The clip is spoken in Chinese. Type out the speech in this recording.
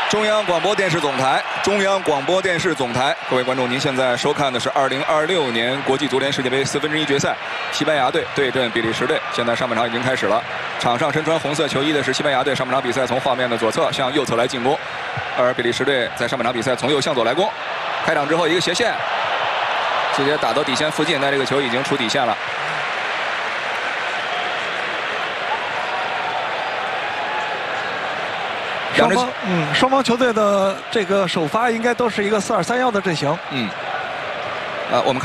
中央广播电视总台，中央广播电视总台，各位观众，您现在收看的是2026年国际足联世界杯1/4决赛，西班牙队对阵比利时队。现在上半场已经开始了，场上身穿红色球衣的是西班牙队。上半场比赛从画面的左侧向右侧来进攻，而比利时队在上半场比赛从右向左来攻。开场之后一个斜线，直接打到底线附近，但这个球已经出底线了。 双方球队的这个首发应该都是一个4-2-3-1的阵型。 我们